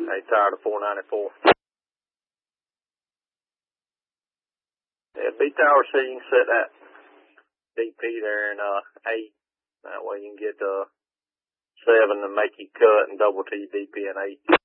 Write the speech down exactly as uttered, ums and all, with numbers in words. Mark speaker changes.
Speaker 1: They tired of four ninety-four. Yeah, B tower C, you can set that D P there in uh eight. That way you can get uh seven to make you cut and double T D P in eight.